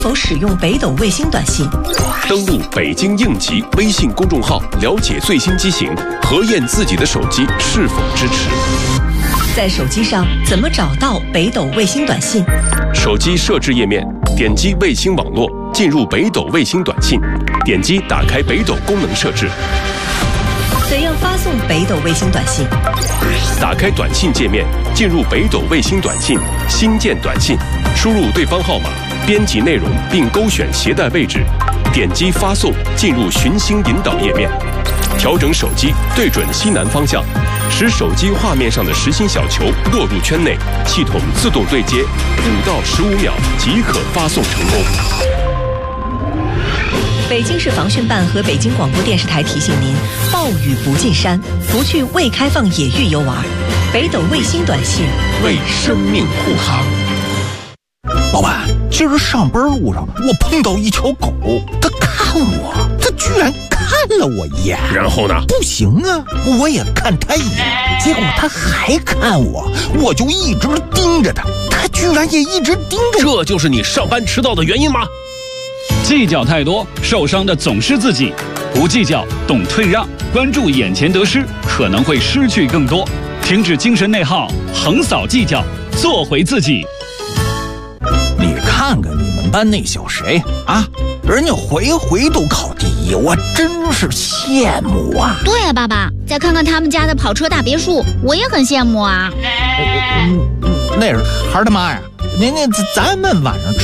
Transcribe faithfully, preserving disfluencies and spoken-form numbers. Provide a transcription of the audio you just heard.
否使用北斗卫星短信？ 登录北京应急微信公众号，了解最新机型，核验自己的手机是否支持。 在手机上怎么找到北斗卫星短信？ 手机设置页面，点击卫星网络，进入北斗卫星短信，点击打开北斗功能设置。 怎样发送北斗卫星短信？ 打开短信界面，进入北斗卫星短信，新建短信，输入对方号码，编辑内容并勾选携带位置，点击发送，进入寻星引导页面，调整手机对准西南方向，使手机画面上的实心小球落入圈内，系统自动对接，五到十五秒即可发送成功。 北京市防汛办和北京广播电视台提醒您：暴雨不进山，不去未开放野域游玩。北斗卫星短信为生命护航。 老板，今儿上班路上我碰到一条狗，它看我，它居然看了我一眼。 然后呢？ 不行啊，我也看它一眼，结果它还看我，我就一直盯着它，它居然也一直盯着我。 这就是你上班迟到的原因吗？ 计较太多，受伤的总是自己。不计较，懂退让，关注眼前得失，可能会失去更多。停止精神内耗，横扫计较，做回自己。 你看看你们班那小谁啊，人家回回都考第一，我真是羡慕啊。 对啊，爸爸，再看看他们家的跑车大别墅，我也很羡慕啊。 嗯，那是孩儿他妈呀，您那咱们晚上